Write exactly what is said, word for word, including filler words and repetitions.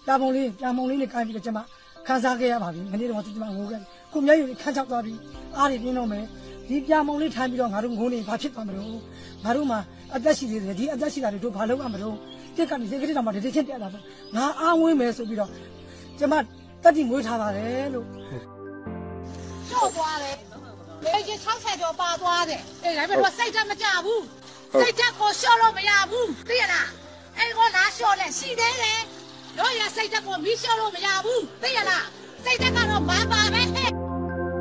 ပြာပုံလေးပြာပုံလေးနဲ့ကိုင်းပြီးတော့ကျမခန်းစားခဲ့ရပါပြီမနေ့တော့ကျမငိုခဲ့ကိုမျက်ရည်ခန်းချောက်သွားပြီးအားတွေပြင်းတော့မယ်ဒီပြာပုံလေးထိုင်ပြီးတော့ငါတို့ငိုနေဘာဖြစ်သွားမလို့ငါတို့မှာအသက်ရှိသေးတယ်ဒီအသက်ရှိတာတွေတို့ဘာလုပ်ရမလို့တက်ကနေစိတ်ကလေးတောင်မှတတိချင်းတက်လာတော့ငါအားဝင်းမယ်ဆိုပြီးတော့ကျမတက်တိငွေထားပါတယ်လို့ကျော်သွားတယ်လေကြီး၆ဆယ်ကျော်ပါသွားတယ်အေးဒါပေမဲ့စိတ်ဓာတ်မကြဘူးစိတ်ဓာတ်ကိုလျှော့လို့မရဘူးသိရလားအဲ့ကိုလာလျှော့လဲရှိသေးတယ်တို့ရစိတ်ဓာတ်ကိုမီးလျှော့လို့မရဘူးသိရလားစိတ်ဓာတ်ကတော့မပါပဲ